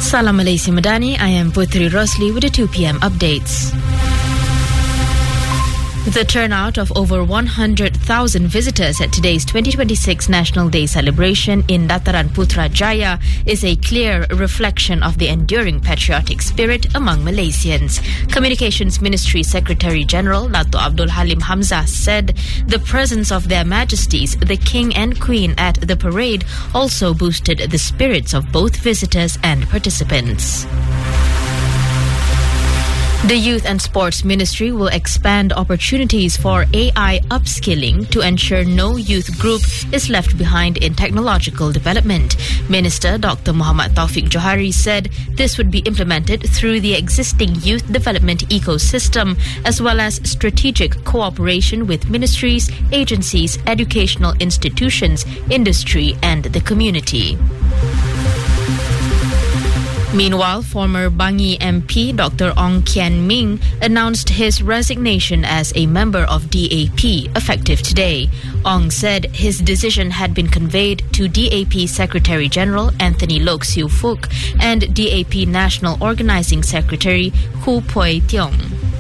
Salam Malaysia Madani, I am Putri Rosli with the 2 p.m. updates. The turnout of over 100,000 visitors at today's 2026 National Day celebration in Dataran Putrajaya is a clear reflection of the enduring patriotic spirit among Malaysians. Communications Ministry Secretary General Dato' Abdul Halim Hamzah said the presence of Their Majesties, the King and Queen at the parade also boosted the spirits of both visitors and participants. The Youth and Sports Ministry will expand opportunities for AI upskilling to ensure no youth group is left behind in technological development. Minister Dr. Muhammad Taufik Johari said this would be implemented through the existing youth development ecosystem as well as strategic cooperation with ministries, agencies, educational institutions, industry and the community. Meanwhile, former Bangi MP Dr. Ong Kian Ming announced his resignation as a member of DAP effective today. Ong said his decision had been conveyed to DAP Secretary General Anthony Lok Siu Fook and DAP National Organizing Secretary Hu Pui Tiong.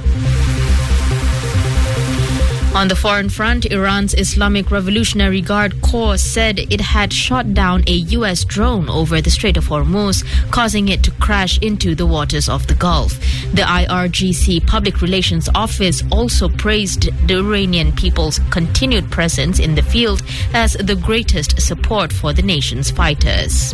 On the foreign front, Iran's Islamic Revolutionary Guard Corps said it had shot down a U.S. drone over the Strait of Hormuz, causing it to crash into the waters of the Gulf. The IRGC Public Relations Office also praised the Iranian people's continued presence in the field as the greatest support for the nation's fighters.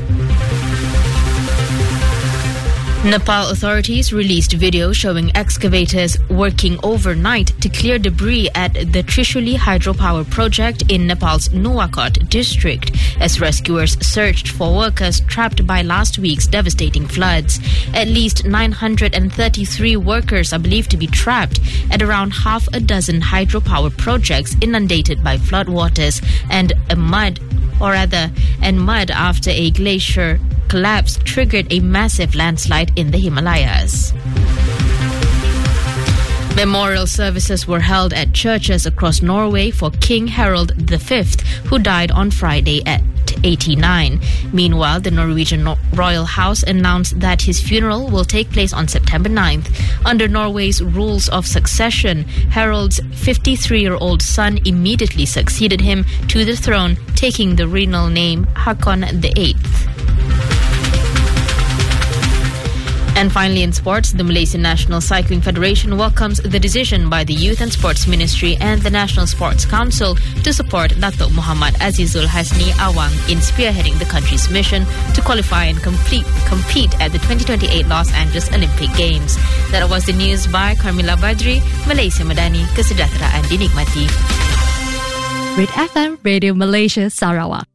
Nepal authorities released video showing excavators working overnight to clear debris at the Trishuli hydropower project in Nepal's Nuwakot district as rescuers searched for workers trapped by last week's devastating floods. At least 933 workers are believed to be trapped at around half a dozen hydropower projects inundated by floodwaters and mud after a glacier collapse triggered a massive landslide in the Himalayas. Memorial services were held at churches across Norway for King Harald V, who died on Friday at 89. Meanwhile, the Norwegian Royal House announced that his funeral will take place on September 9th. Under Norway's rules of succession, Harald's 53-year-old son immediately succeeded him to the throne, taking the regnal name Hakon VIII. And finally in sports, the Malaysian National Cycling Federation welcomes the decision by the Youth and Sports Ministry and the National Sports Council to support Dato' Muhammad Azizul Hasni Awang in spearheading the country's mission to qualify and compete at the 2028 Los Angeles Olympic Games. That was the news by Carmila Badri. Malaysia Madani, kesejahteraan dinikmati. Red FM, Radio Malaysia, Sarawak.